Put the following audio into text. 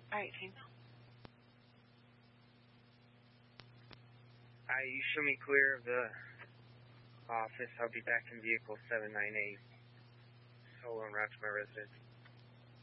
Alright, team. You show me clear of the office. I'll be back in vehicle 798. Solo en route to my residence.